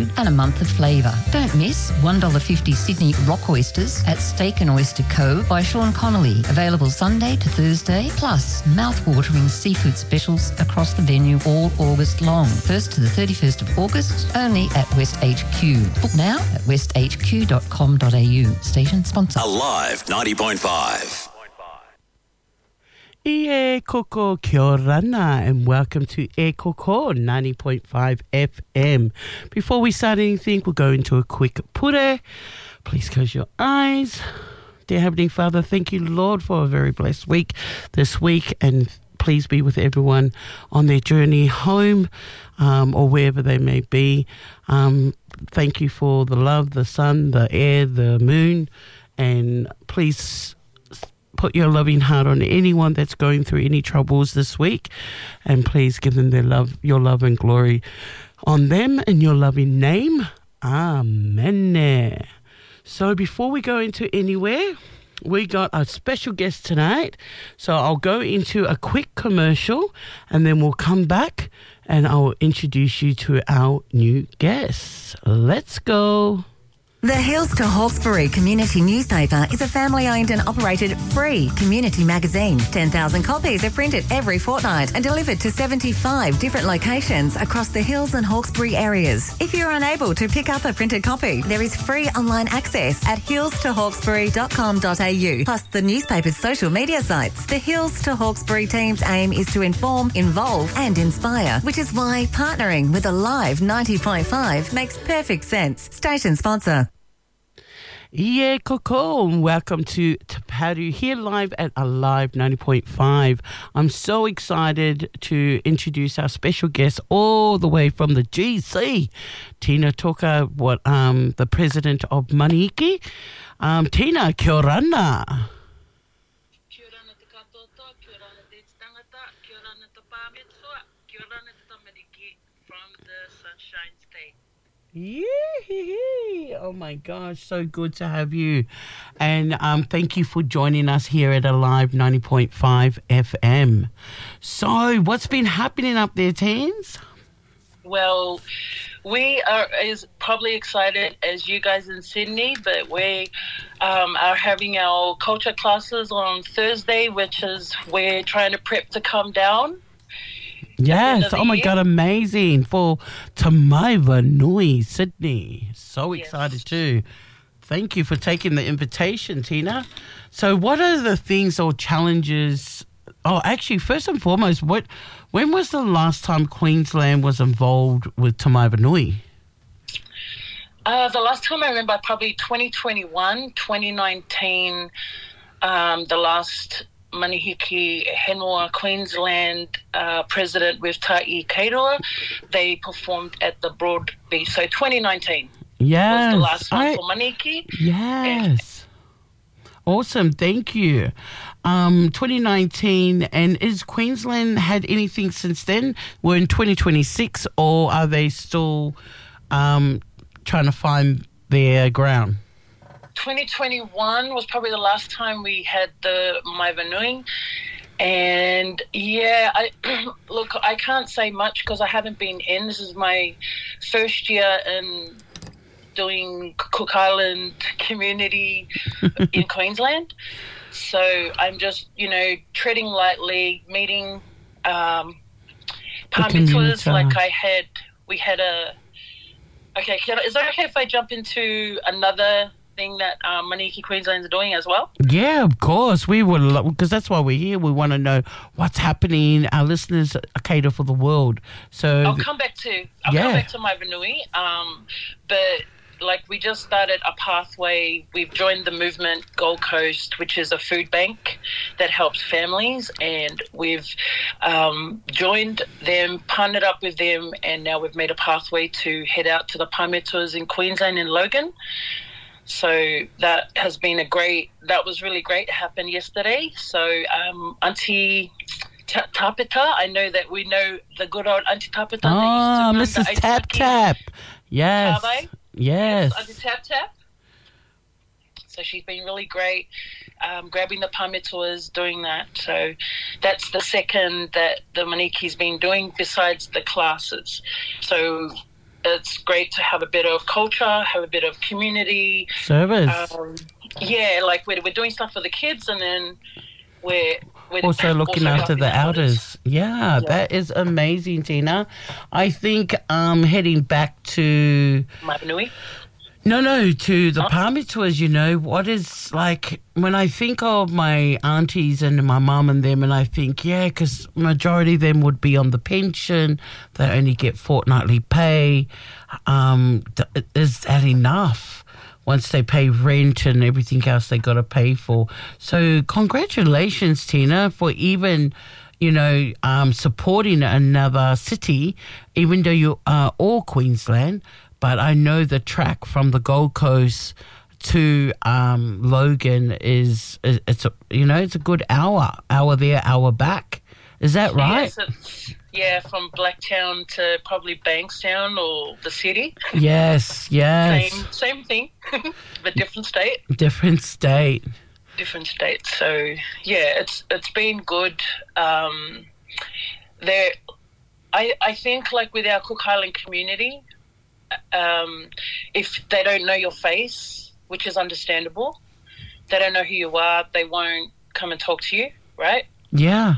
food and a month of flavour. Don't miss $1.50 Sydney rock oysters at Steak and Oyster Co. by Sean Connolly. Available Sunday to Thursday, plus mouth-watering seafood specials across the venue all August long. 1st to the 31st of August, only at West HQ. Book now at westhq.com.au. Station sponsor. Alive 90.5. E koko kia rana and welcome to E Koko 90.5 FM. Before we start anything, we'll go into a quick pure. Please close your eyes. Dear Heavenly Father, thank you, Lord, for a very blessed week this week, and please be with everyone on their journey home or wherever they may be. Thank you for the love, the sun, the air, the moon, and please put your loving heart on anyone that's going through any troubles this week, and please give them their love, your love and glory on them in your loving name. Amen. So before we go into anywhere, we got a special guest tonight. So I'll go into a quick commercial and then we'll come back and I'll introduce you to our new guests. Let's go. The Hills to Hawkesbury Community Newspaper is a family-owned and operated free community magazine. 10,000 copies are printed every fortnight and delivered to 75 different locations across the Hills and Hawkesbury areas. If you're unable to pick up a printed copy, there is free online access at hillstohawkesbury.com.au, plus the newspaper's social media sites. The Hills to Hawkesbury team's aim is to inform, involve and inspire, which is why partnering with Alive 90.5 makes perfect sense. Station sponsor. Yeah, Coco, and welcome to Te Paru here live at Alive 90.5. I'm so excited to introduce our special guest all the way from the GC, Tina Toka, the president of Manihiki. Tina, kia rana. Kia rana te katoa, kia rana te tangata, kia rana te pāmetua, kia rana te tamariki from the Sunshine State. Yeah. Oh my gosh, so good to have you. And thank you for joining us here at Alive 90.5 FM. So what's been happening up there, teens? Well, we are as probably excited as you guys in Sydney, but we are having our culture classes on Thursday, which is we're trying to prep to come down. Yes, oh my God, amazing. For Tamaiva Nui, Sydney. So excited too. Thank you for taking the invitation, Tina. So what are the things or challenges? Oh, actually, first and foremost, when was the last time Queensland was involved with Tamaiva Nui? The last time I remember, probably 2021, 2019, the last Manihiki Henua Queensland president with Ta'i Kairoa, they performed at the Broadbeach. So 2019 was the last one for Manihiki. Yes. Awesome, thank you. 2019, and is Queensland had anything since then? We're in 2026, or are they still trying to find their ground? 2021 was probably the last time we had the Maivanui. And yeah, look, I can't say much because I haven't been in. This is my first year in doing Cook Island community in Queensland. So I'm just, treading lightly, meeting parmitwas like okay, is it okay if I jump into another thing that Manihiki Queensland is doing as well? Yeah, of course. We would, because that's why we're here. We want to know what's happening. Our listeners cater for the world. So I'll come back to my Vanui. But we just started a pathway. We've joined the movement Gold Coast, which is a food bank that helps families, and we've joined them, partnered up with them, and now we've made a pathway to head out to the Parmetuas in Queensland and Logan. So that has been that was really great. It happened yesterday. So Auntie Tapita, I know that we know the good old Auntie Tapita. Oh, Mrs. Tap Tap. Yes. Yes. Auntie Tap Tap. So she's been really great, grabbing the Parmetuas, doing that. So that's the second that the Maniki's been doing besides the classes. So it's great to have a bit of culture, have a bit of community service. Like we're doing stuff for the kids, and then we're also looking after the elders. Yeah, that is amazing, Tina. I think heading back to Mapanui. No, to the Palmy tours, what is like when I think of my aunties and my mum and them, and I think, because majority of them would be on the pension, they only get fortnightly pay. Is that enough? Once they pay rent and everything else they got to pay for. So congratulations, Tina, for even, supporting another city, even though you are all Queensland. But I know the track from the Gold Coast to Logan it's a good hour there, hour back. Is that right? Yes, from Blacktown to probably Bankstown or the city. Yes. Same thing, but different state. Different state. So it's been good. I think like with our Cook Island community. If they don't know your face, which is understandable, they don't know who you are, they won't come and talk to you, right? Yeah,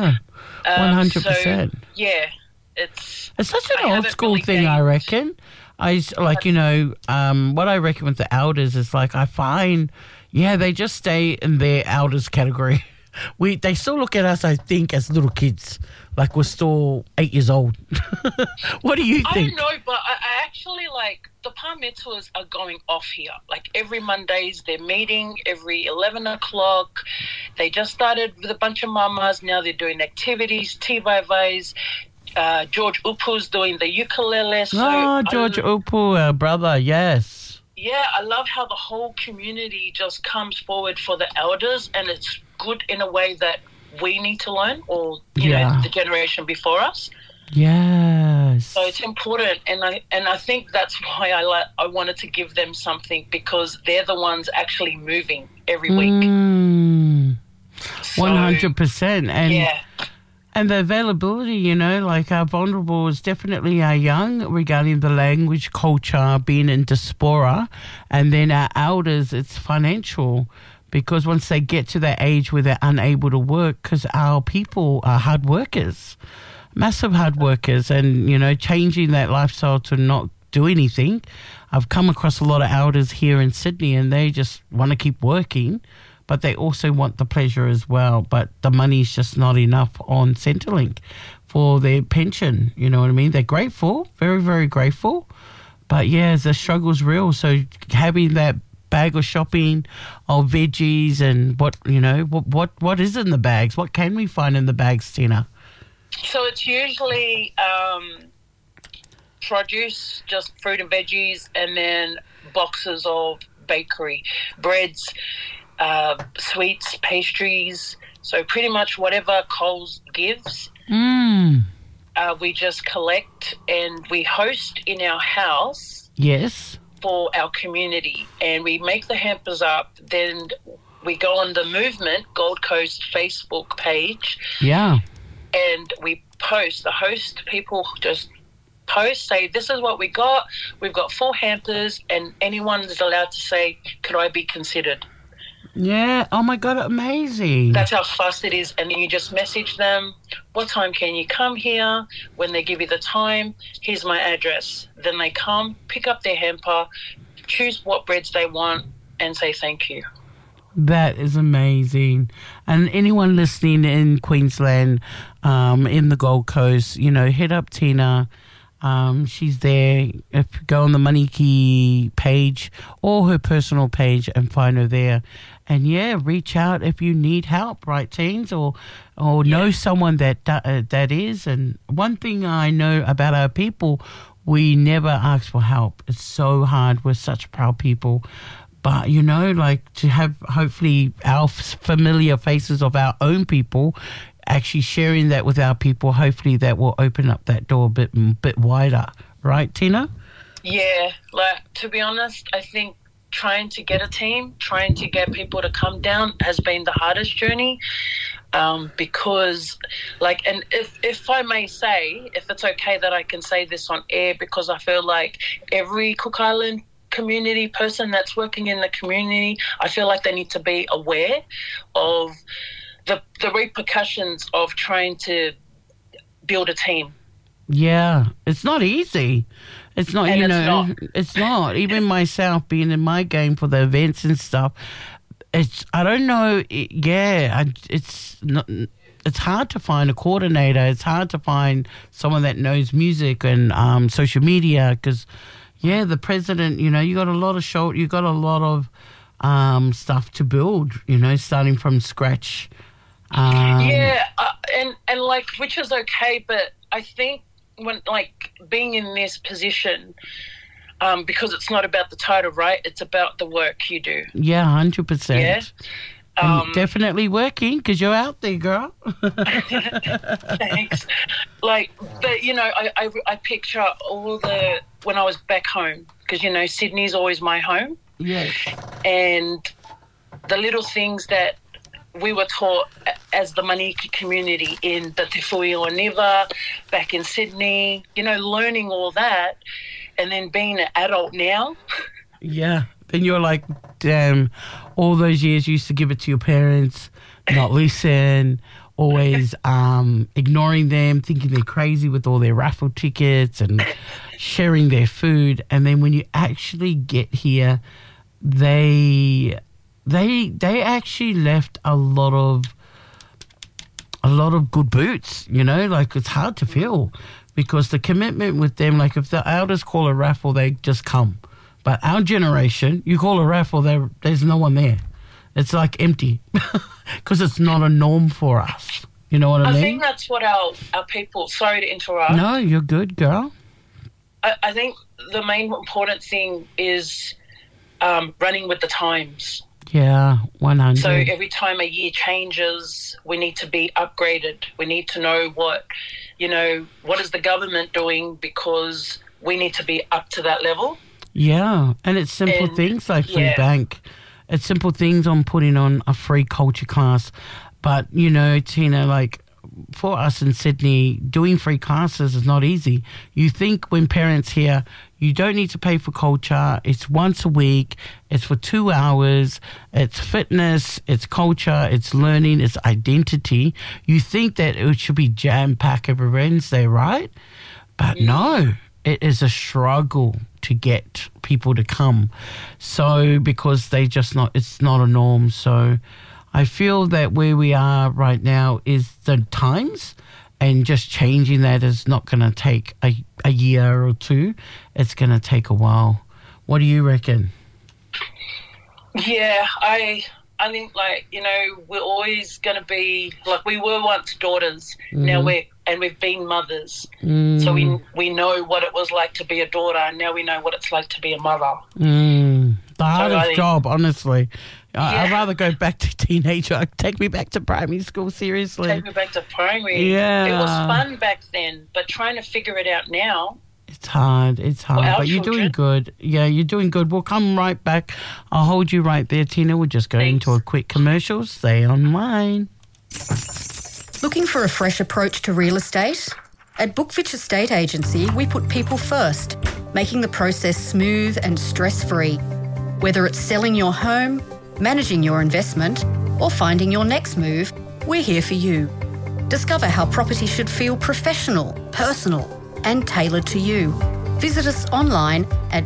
100%. So, it's such an old school thing, I reckon. What I reckon with the elders is like I find, they just stay in their elders category. They still look at us, I think, as little kids, like we're still 8 years old. What do you think? I don't know, but I actually like the Palmy tours are going off here. Like every Mondays, they're meeting every 11 o'clock. They just started with a bunch of mamas. Now they're doing activities, tea-vai-vais. George Upu's doing the ukulele. So George Upu, our brother, yes. Yeah, I love how the whole community just comes forward for the elders, and it's good in a way that we need to learn, or the generation before us. Yes. So it's important, and I think that's why I wanted to give them something, because they're the ones actually moving every week. 100%. And the availability, like our vulnerables definitely are young regarding the language, culture, being in diaspora, and then our elders, it's financial. Because once they get to that age where they're unable to work, because our people are hard workers, massive hard workers, and, changing that lifestyle to not do anything. I've come across a lot of elders here in Sydney, and they just want to keep working, but they also want the pleasure as well. But the money's just not enough on Centrelink for their pension. You know what I mean? They're grateful, very, very grateful. But, the struggle's real. So having that bag of shopping of veggies and what is in the bags? What can we find in the bags, Tina? So it's usually produce, just fruit and veggies, and then boxes of bakery, breads, sweets, pastries. So pretty much whatever Coles gives, we just collect and we host in our house. Yes. For our community, and we make the hampers up. Then we go on the Movement Gold Coast Facebook page. Yeah. And we post. The host people just post, say, this is what we got. We've got 4 hampers, and anyone is allowed to say, could I be considered? Yeah. Oh, my God, amazing. That's how fast it is. And then you just message them, what time can you come here? When they give you the time, here's my address. Then they come, pick up their hamper, choose what breads they want, and say thank you. That is amazing. And anyone listening in Queensland, in the Gold Coast, hit up Tina. She's there. If you go on the Money Key page or her personal page and find her there. And reach out if you need help, right, teens, or know someone that is. And one thing I know about our people, we never ask for help. It's so hard. We're such proud people. But, like to have hopefully our familiar faces of our own people actually sharing that with our people, hopefully that will open up that door a bit wider. Right, Tina? Yeah. Like, to be honest, I think trying to get a team, trying to get people to come down has been the hardest journey. because, like, and if I may say, if it's okay that I can say this on air, because I feel like every Cook Island community person that's working in the community, I feel like they need to be aware of the repercussions of trying to build a team. Yeah, it's not easy. It's not, And it's not. Even myself being in my game for the events and stuff, it's hard to find a coordinator. It's hard to find someone that knows music and social media because, the president, you got a lot of stuff to build, starting from scratch. And like, which is okay, but I think when, like, being in this position, because it's not about the title, right? It's about the work you do. Yeah, 100%. Yeah. And definitely working because you're out there, girl. Thanks. Like, but, I picture when I was back home, because, Sydney's always my home. Yes. And the little things that we were taught as the Maniki community in the Te Whui o Niva, back in Sydney, learning all that, and then being an adult now. Yeah. Then you're like, damn, all those years you used to give it to your parents, not listen, always ignoring them, thinking they're crazy with all their raffle tickets and sharing their food. And then when you actually get here, they actually left a lot of good boots, like it's hard to fill because the commitment with them, like if the elders call a raffle, they just come. But our generation, you call a raffle, there's no one there. It's like empty because it's not a norm for us. You know what I mean? I think that's what our people, sorry to interrupt. No, you're good, girl. I think the main important thing is running with the times. Yeah, 100. So every time a year changes, we need to be upgraded. We need to know what is the government doing because we need to be up to that level. Yeah, and it's simple things like Food Bank. It's simple things on putting on a free culture class. But, Tina, like for us in Sydney, doing free classes is not easy. You think when parents hear, you don't need to pay for culture, it's once a week, it's for 2 hours, it's fitness, it's culture, it's learning, it's identity. You think that it should be jam-packed every Wednesday, right? But no, it is a struggle to get people to come. So because it's not a norm. So I feel that where we are right now is the times, and just changing that is not going to take a year or two. It's going to take a while. What do you reckon? Yeah, I think, like, we're always going to be, like, we were once daughters. Now we've been mothers. So we know what it was like to be a daughter, and now we know what it's like to be a mother. The hardest job, honestly. I'd rather go back to teenager. Take me back to primary school, seriously. Take me back to primary. Yeah. It was fun back then, but trying to figure it out now. It's hard, but you're doing good. Yeah, you're doing good. We'll come right back. I'll hold you right there, Tina. We'll just go into a quick commercial. Stay online. Looking for a fresh approach to real estate? At Bookfitch Estate Agency, we put people first, making the process smooth and stress-free. Whether it's selling your home, managing your investment, or finding your next move, we're here for you. Discover how property should feel professional, personal, and tailored to you. Visit us online at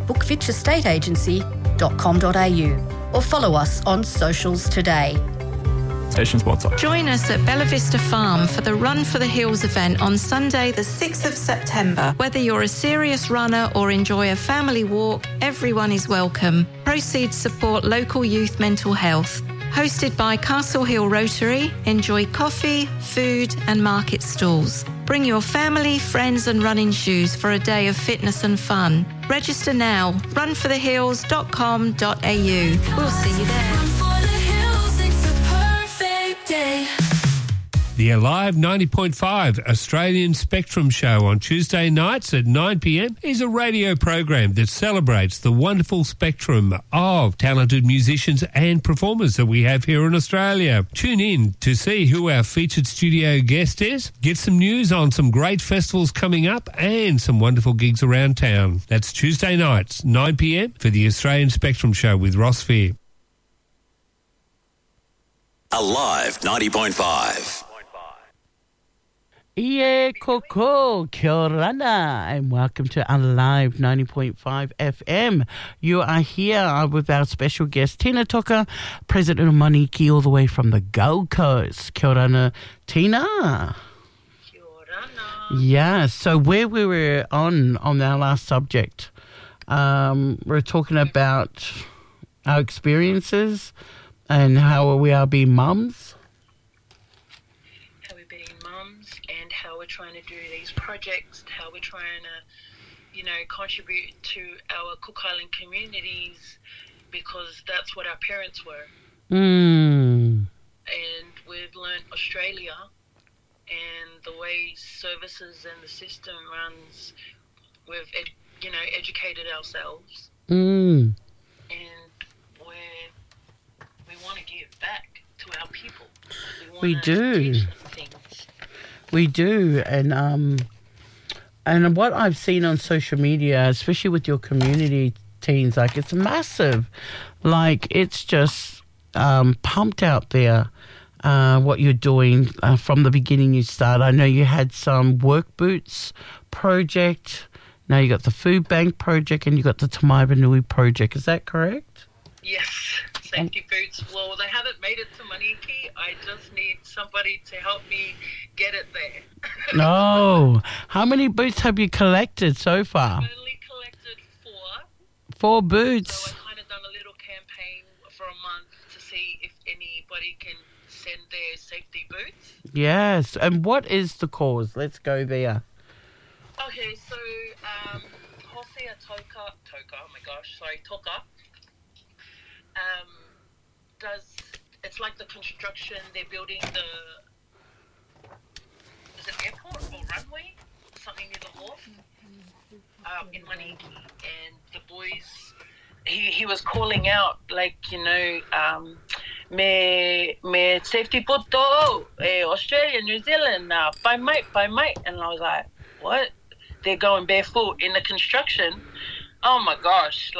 bookfitchestateagency.com.au or follow us on socials today. Station sponsor. Join us at Bella Vista Farm for the Run for the Hills event on Sunday, the 6th of September. Whether you're a serious runner or enjoy a family walk, everyone is welcome. Proceeds support local youth mental health. Hosted by Castle Hill Rotary, enjoy coffee, food and market stalls. Bring your family, friends and running shoes for a day of fitness and fun. Register now, runforthehills.com.au. We'll see you there. Day. The Alive 90.5 Australian Spectrum Show on Tuesday nights at 9 p.m. is a radio program that celebrates the wonderful spectrum of talented musicians and performers that we have here in Australia. Tune in to see who our featured studio guest is, get some news on some great festivals coming up and some wonderful gigs around town. That's Tuesday nights, 9 p.m. for the Australian Spectrum Show with Ross Fear. Alive 90.5. Yeah, Coco, kia ora, and welcome to Alive 90.5 FM. You are here with our special guest, Tina Toka, President of Maniki, all the way from the Gold Coast. Kia ora, Tina. Kia ora. Yeah, so where we were on our last subject, we're talking about our experiences and how we are being mums. How we're trying to do these projects, how we're trying to, contribute to our Cook Island communities, because that's what our parents were. And we've learned Australia and the way services and the system runs. We've, educated ourselves. And we want to give back to our people. We do. We do, and what I've seen on social media, especially with your community teens, like it's massive. Like it's just pumped out there, what you're doing from the beginning you started. I know you had some work boots project, now you got the food bank project, and you got the Tamai Vanui project. Is that correct? Yes. Safety boots. Well, they haven't made it to Maniki. I just need somebody to help me get it there. Oh, how many boots have you collected so far? I've only collected 4. 4 boots. So I've kind of done a little campaign for a month to see if anybody can send their safety boots. Yes. And what is the cause? Let's go there. Okay, so Hosea Toka, Toka. It's like the construction, they're building is it airport or runway? Something near the wharf in Maniki. And the boys, he was calling out, me safety puto, Australia, New Zealand, by mate. And I was like, what? They're going barefoot in the construction? Oh my gosh,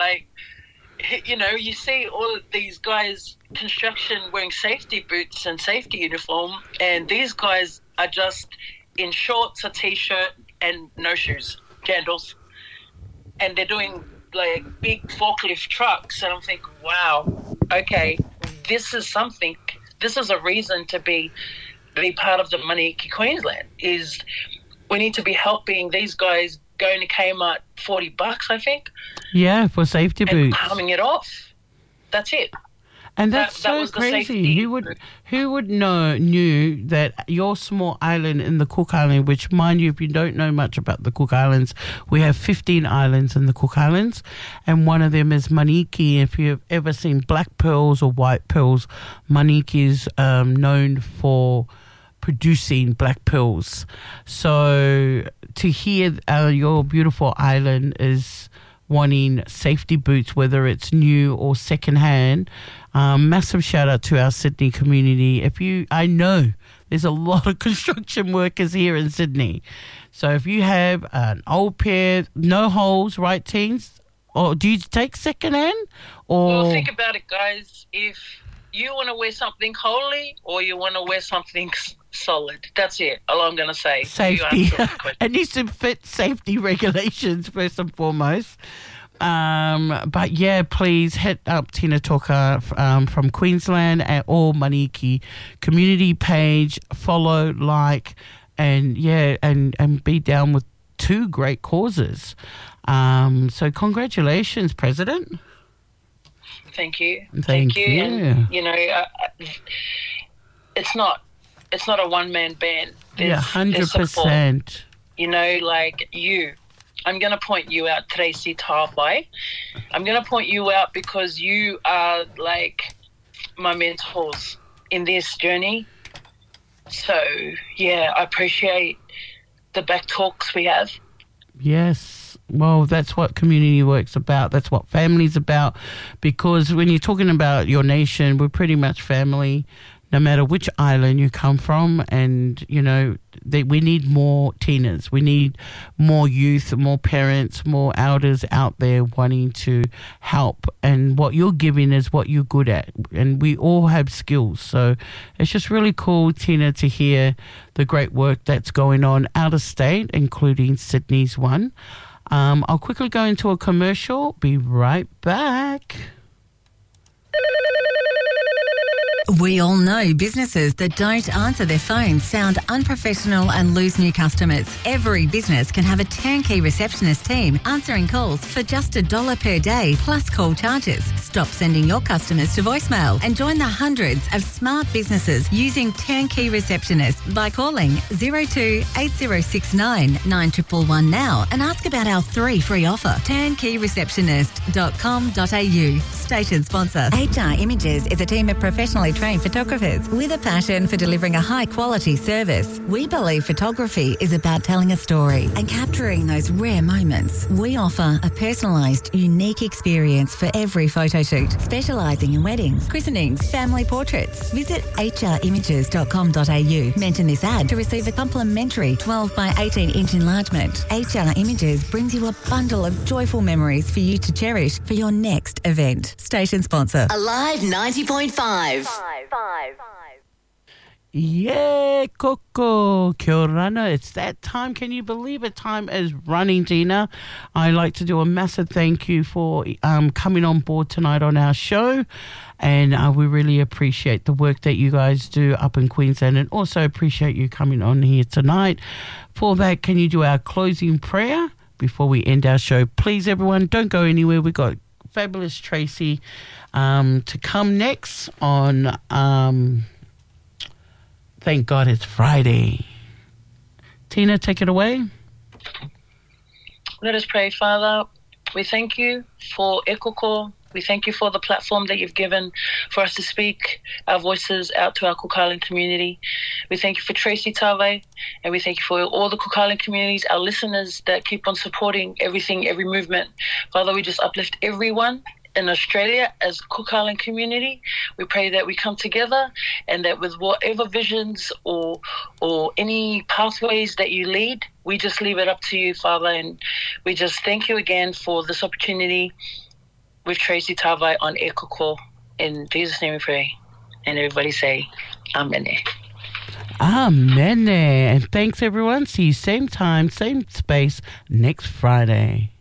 you see all of these guys construction wearing safety boots and safety uniform, and these guys are just in shorts, a t-shirt, and no shoes, sandals, and they're doing big forklift trucks. And I'm thinking, wow, okay, this is something. This is a reason to be part of the Maniki Queensland. Is we need to be helping these guys. Going to Kmart, $40, I think. Yeah, for safety boots. Coming it off. That's it. And that's so crazy. Who would knew that your small island in the Cook Island, which, mind you, if you don't know much about the Cook Islands, we have 15 islands in the Cook Islands, and one of them is Maniki. If you've ever seen black pearls or white pearls, Maniki is known for producing black pearls. So to hear your beautiful island is wanting safety boots, whether it's new or secondhand, massive shout out to our Sydney community. I know there's a lot of construction workers here in Sydney. So if you have an old pair, no holes, right, teens? Or do you take secondhand? Well, think about it, guys. If you want to wear something holy or you want to wear something solid, that's it. All I'm going to say. Safety. It needs to fit safety regulations first and foremost. But yeah, please hit up Tina Toka from Queensland at All Maniki community page. Follow, like, and be down with 2 great causes. So congratulations, President. Thank you. Thank you. And, it's not a one-man band. There's 100%. I'm going to point you out, Tracy Tawai. I'm going to point you out because you are my mentors in this journey. So, yeah, I appreciate the back talks we have. Yes. Well, that's what community work's about. That's what family's about. Because when you're talking about your nation, we're pretty much family, no matter which island you come from. And, you know, we need more teenagers. We need more youth, more parents, more elders out there wanting to help. And what you're giving is what you're good at. And we all have skills. So it's just really cool, Tina, to hear the great work that's going on out of state, including Sydney's one. I'll quickly go into a commercial. Be right back. We all know businesses that don't answer their phones sound unprofessional and lose new customers. Every business can have a turnkey receptionist team answering calls for just $1 per day plus call charges. Stop sending your customers to voicemail and join the hundreds of smart businesses using turnkey receptionists by calling 02 8069 9111 now and ask about our 3 free offer. turnkeyreceptionist.com.au. Station sponsor. HR Images is a team of professionally trained photographers with a passion for delivering a high-quality service. We believe photography is about telling a story and capturing those rare moments. We offer a personalised, unique experience for every photo shoot, specialising in weddings, christenings, family portraits. Visit hrimages.com.au. Mention this ad to receive a complimentary 12 by 18-inch enlargement. HR Images brings you a bundle of joyful memories for you to cherish for your next event. Station sponsor. Alive 90.5. Yeah, Coco, kia orana. It's that time. Can you believe it? Time is running, Tina. I'd like to do a massive thank you for coming on board tonight on our show. And we really appreciate the work that you guys do up in Queensland, and also appreciate you coming on here tonight. For that, can you do our closing prayer before we end our show? Please, everyone, don't go anywhere. We've got fabulous Tracy to come next on Thank God It's Friday. Tina, take it away. Let us pray. Father, we thank you for Ekoko. We thank you for the platform that you've given for us to speak our voices out to our Cook Island community. We thank you for Tracy Tave, and we thank you for all the Cook Island communities, our listeners that keep on supporting everything, every movement. Father, we just uplift everyone in Australia as Cook Island community. We pray that we come together and that with whatever visions or any pathways that you lead, we just leave it up to you, Father. And we just thank you again for this opportunity with Tracy Tavai on Ekoko. In Jesus' name we pray. And everybody say, Amen. Amen. And thanks, everyone. See you same time, same space next Friday.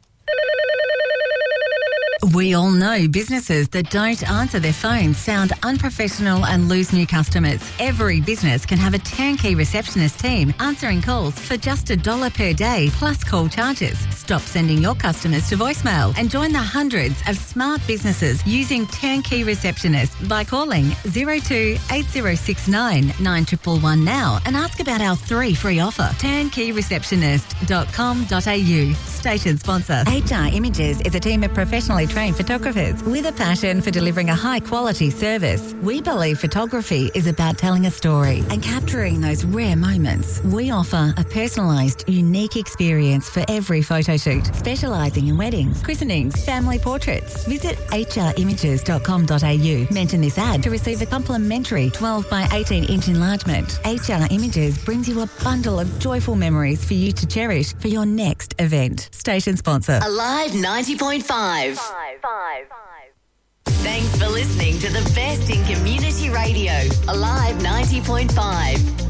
We all know businesses that don't answer their phones sound unprofessional and lose new customers. Every business can have a turnkey receptionist team answering calls for just $1 per day plus call charges. Stop sending your customers to voicemail and join the hundreds of smart businesses using turnkey receptionists by calling 02 8069 9111 now and ask about our 3 free offer. turnkeyreceptionist.com.au. Station sponsor. HR Images is a team of professionally trained photographers with a passion for delivering a high-quality service. We believe photography is about telling a story and capturing those rare moments. We offer a personalised, unique experience for every photo shoot, specialising in weddings, christenings, family portraits. Visit hrimages.com.au. Mention this ad to receive a complimentary 12 by 18-inch enlargement. HR Images brings you a bundle of joyful memories for you to cherish for your next event. Station sponsor. Alive 90.5. Thanks for listening to the best in community radio. Alive 90.5.